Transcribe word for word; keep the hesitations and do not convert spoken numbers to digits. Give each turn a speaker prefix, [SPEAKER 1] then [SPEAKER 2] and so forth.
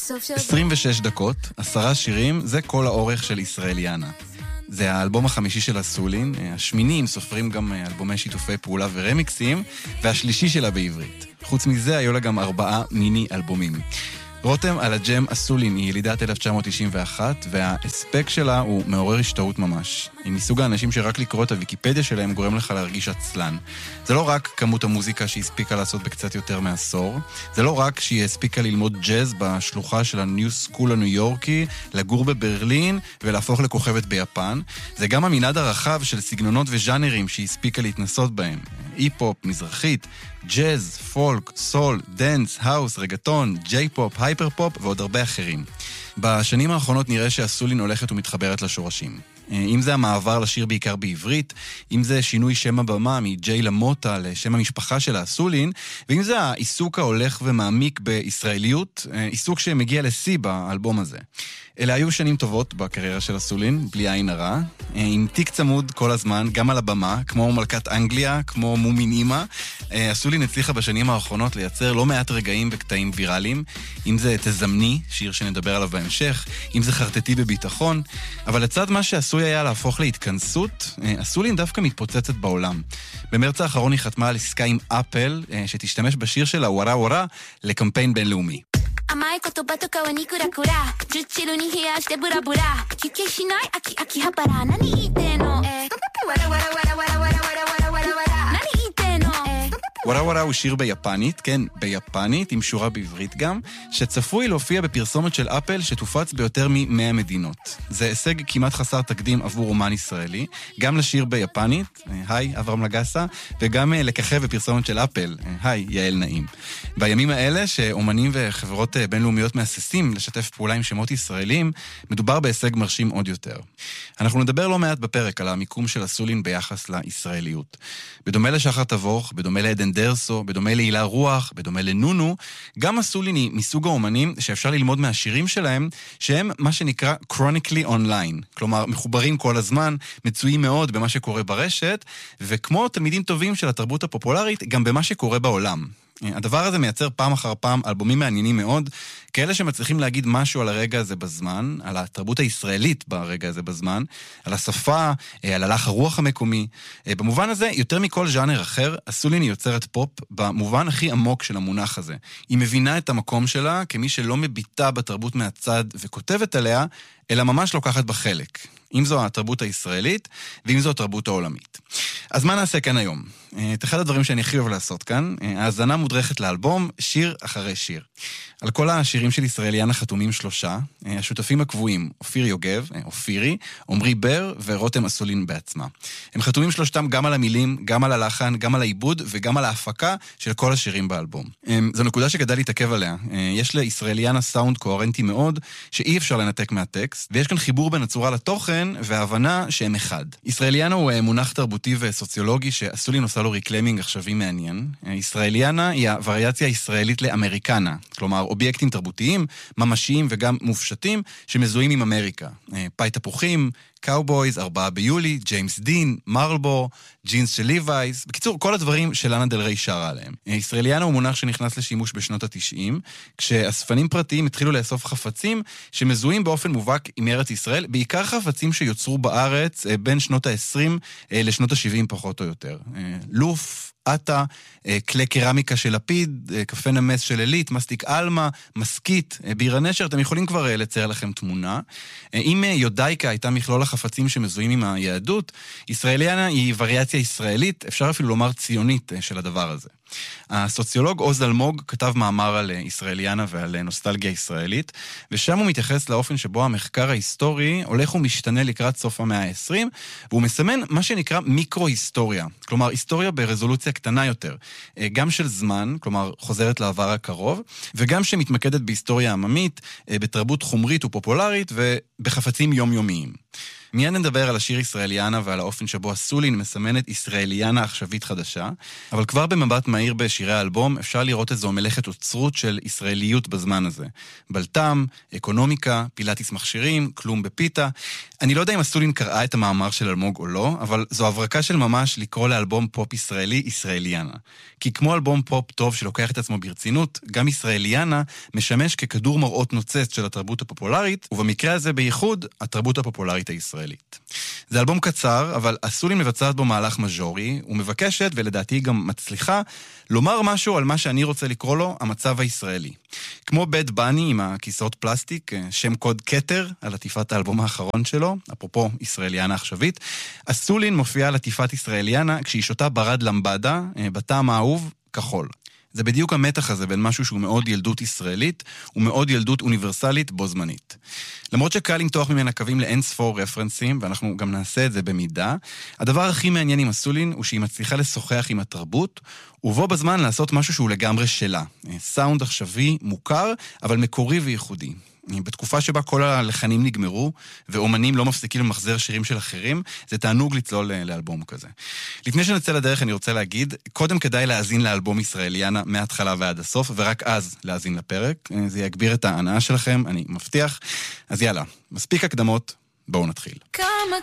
[SPEAKER 1] עשרים ושש דקות, עשרה שירים, זה כל האורך של ישראליאנה. זה האלבום החמישי של אסולין, השמיני, אם סופרים גם אלבומי שיתופי פעולה ורמיקסים, והשלישי שלה בעברית. חוץ מזה, היו לה גם ארבעה מיני אלבומים. רותם על הג'ם אסולין היא ילידת אלף תשע מאות תשעים ואחת, והאספק שלה הוא מעורר השתאות ממש. היא מסוג האנשים שרק לקרוא את הוויקיפדיה שלהם גורם לך להרגיש עצלן. זה לא רק כמות המוזיקה שהיא הספיקה לעשות בקצת יותר מעשור, זה לא רק שהיא הספיקה ללמוד ג'אז בשלוחה של הניו סקול הניו יורקי, לגור בברלין ולהפוך לכוכבת ביפן, זה גם המנעד הרחב של סגנונות וז'אנרים שהיא הספיקה להתנסות בהם. אי-פופ, מזרחית, ג'אז, פולק, סול, דנס, האוס, רגטון, ג'יי-פופ, הייפר-פופ ועוד הרבה אחרים. בשנים האחרונות נראה שאסולין הולכת ומתחברת לשורשים. אם זה המעבר לשיר בעיקר בעברית, אם זה שינוי שם הבמה מג'יי למוטה לשם המשפחה של האסולין, ואם זה העיסוק ההולך ומעמיק בישראליות, עיסוק שמגיע לשיא באלבום הזה. אלה היו שנים טובות בקריירה של אסולין, בלי עין הרע, עם תיק צמוד כל הזמן, גם על הבמה, כמו מלכת אנגליה, כמו מומין אימא. אסולין הצליחה בשנים האחרונות לייצר לא מעט רגעים וקטעים ויראליים, אם זה תזמני, שיר שנדבר עליו בהמשך, אם זה חרטטי בביטחון, אבל לצד מה שעשוי היה להפוך להתכנסות, אסולין דווקא מתפוצצת בעולם. במרץ האחרון היא חתמה על עסקה עם אפל, שתשתמש בשיר שלה, ווארה ווארה, לקמפיין בינלאומי.
[SPEAKER 2] 甘い言葉とかはニクラクラジュッチルに冷やしてブラブラ休憩しない秋秋葉原何言ってんのえわらわらわらわらわらわらわらわらわら何言ってんのえ
[SPEAKER 1] ווארה ווארה הוא שיר ביפנית, כן, ביפנית, עם שורה בעברית גם, שצפוי להופיע בפרסומת של אפל שתופץ ביותר מ-מאה מדינות. זה הישג כמעט חסר תקדים עבור אומן ישראלי, גם לשיר ביפנית, היי, אברהם לגסה, וגם לככב בפרסומת של אפל, היי, יעל נעים. בימים האלה שאומנים וחברות בינלאומיות מאססים לשתף פעולה עם שמות ישראלים, מדובר בהישג מרשים עוד יותר. אנחנו נדבר לא מעט בפרק על המיקום של אסולין ביחס לישראליות. בדומה לשחר תבוך, בדומה לעדן דרסו, בדומה להילה רוח, בדומה לנונו, גם אסולין היא מסוג האומנים שאפשר ללמוד מהשירים שלהם, שהם מה שנקרא chronically online, כלומר מחוברים כל הזמן, מצויים מאוד במה שקורה ברשת, וכמו תלמידים טובים של התרבות הפופולרית, גם במה שקורה בעולם. הדבר הזה מייצר פעם אחר פעם אלבומים מעניינים מאוד, כאלה שמצליחים להגיד משהו על הרגע הזה בזמן, על התרבות הישראלית ברגע הזה בזמן, על השפה, על הלך הרוח המקומי. במובן הזה, יותר מכל ז'אנר אחר, אסולין היא יוצרת פופ במובן הכי עמוק של המונח הזה. היא מבינה את המקום שלה כמי שלא מביטה בתרבות מהצד וכותבת עליה, אלא ממש לוקחת בחלק. אם זו התרבות הישראלית, ואם זו התרבות העולמית. אז מה נעשה כאן היום? את אחד הדברים שאני הכי אוהב לעשות כאן, האזנה מודרכת לאלבום, שיר אחרי שיר. על כל השירים של ישראליאנה חתומים שלושה, השותפים הקבועים, אופיר יוגב, אופירי, עומרי בר ורותם אסולין בעצמה. הם חתומים שלושתם גם על המילים, גם על הלחן, גם על העיבוד וגם על ההפקה של כל השירים באלבום. זו נקודה שכדאי להתעכב עליה. יש לישראליאנה סאונד קוהרנטי מאוד, שאי אפשר לנתק מהטקסט, ויש כאן חיבור בין הצורה לתוכן וההבנה שהם אחד. ישראליאנה הוא מונח תרבותי וסוציולוגי שאסולין עושה לו ריקליימינג עכשווי מעניין. ישראליאנה היא הווריאציה הישראלית לאמריקנה, כלומר אובייקטים תרבותיים, ממשיים וגם מופשטים שמזוהים עם אמריקה. פאי תפוחים, קאובויז, ארבעה ביולי, ג'יימס דין, מרלבור, ג'ינס של ליווייס, בקיצור, כל הדברים שלאנה דל ריי שרה עליהם. ישראליאנה הוא מונח שנכנס לשימוש בשנות ה-תשעים, כשאספנים פרטיים התחילו לאסוף חפצים שמזוהים באופן מובהק עם ארץ ישראל, בעיקר חפצים שיוצרו בארץ בין שנות ה-עשרים לשנות ה-שבעים פחות או יותר. לוף, אטה, כלי קרמיקה של לפיד, קפה נמס של אלית, מסטיק אלמה, מסקית, בירה נשר, אתם יכולים כבר לצייר לכם תמונה. אם יודאיקה הייתה מכלול החפצים שמזוהים עם היהדות, ישראליאנה היא וריאציה ישראלית, אפשר אפילו לומר ציונית של הדבר הזה. הסוציולוג עוז אלמוג כתב מאמר על ישראליאנה ועל נוסטלגיה ישראלית, ושם הוא מתייחס לאופן שבו המחקר ההיסטורי הולך ומשתנה לקראת סוף המאה ה-עשרים, והוא מסמן מה שנקרא מיקרו-היסטוריה, כלומר היסטוריה ברזולוציה קטנה יותר, גם של זמן, כלומר חוזרת לעבר הקרוב, וגם שמתמקדת בהיסטוריה עממית, בתרבות חומרית ופופולרית ובחפצים יומיומיים. מיד נדבר על השיר ישראליאנה ועל האופן שבו הסולין מסמנת ישראליאנה עכשווית חדשה, אבל כבר במבט מהיר בשירי האלבום אפשר לראות איזו מלאכת אוצרות של ישראליות בזמן הזה. בלטם, אקונומיקה, פילאטיס מכשירים, כלום בפיתה. אני לא יודע אם הסולין קראה את המאמר של אלמוג או לא, אבל זו הברקה של ממש לקרוא לאלבום פופ ישראלי ישראליאנה. כי כמו אלבום פופ טוב שלוקח את עצמו ברצינות, גם ישראליאנה משמש ככדור מראות נוצץ של התרבות הפופולרית, ובמקרה הזה בייחוד התרבות הפופולרית הישראלית. זה אלבום קצר, אבל הסולין מבצעת בו מהלך מז'ורי, ומבקשת, ולדעתי גם מצליחה, לומר משהו על מה שאני רוצה לקרוא לו המצב הישראלי. כמו בד בני עם הכיסאות פלסטיק, שם קוד קטר על עטיפת האלבום האחרון שלו, אפרופו ישראליאנה עכשווית, הסולין מופיעה על עטיפת ישראליאנה כשהיא שותה ברד למבדה, בטעם האהוב, כחול. זה בדיוק המתח הזה בין משהו שהוא מאוד ילדות ישראלית ומאוד ילדות אוניברסלית בו זמנית. למרות שקל למתוח ממנה קווים לאין ספור רפרנסים, ואנחנו גם נעשה את זה במידה, הדבר הכי מעניין עם הסולין הוא שהיא מצליחה לשוחח עם התרבות, ובו בזמן לעשות משהו שהוא לגמרי שלה. סאונד עכשווי, מוכר, אבל מקורי וייחודי. בתקופה שבה כל הלחנים נגמרו, ואומנים לא מפסיקים למחזר שירים של אחרים, זה תענוג לצלול לאלבום כזה. לפני שנצא לדרך אני רוצה להגיד, קודם כדאי להאזין לאלבום ישראליאנה מההתחלה ועד הסוף, ורק אז להאזין לפרק. זה יגביר את ההנאה שלכם, אני מבטיח. אז יאללה, מספיק הקדמות, בואו נתחיל.
[SPEAKER 2] כמה